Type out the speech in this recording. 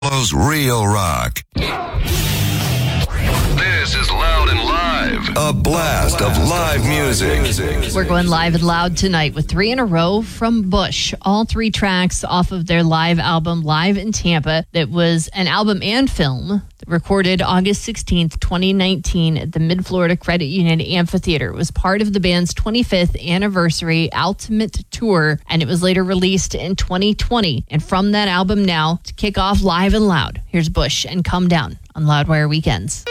Follows Real Rock. This is Loud and Live. A blast of live music. We're going live and loud tonight with 3 in a row from Bush. All 3 tracks off of their live album, Live in Tampa. That was an album and film recorded August 16th, 2019 at the Mid-Florida Credit Union Amphitheater. It was part of the band's 25th anniversary Ultimate Tour, and it was later released in 2020. And from that album now, to kick off Live and Loud, here's Bush and Come Down on Loudwire Weekends.